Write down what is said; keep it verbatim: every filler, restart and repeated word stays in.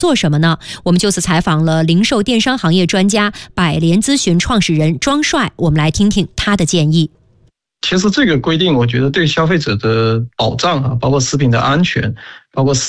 做什么呢？我们就此采访了零售电商行业专家百联咨询创始人庄帅，我们来听听他的建议。 其实这个规定，我觉得对消费者的保障啊，包括食品的安全，包括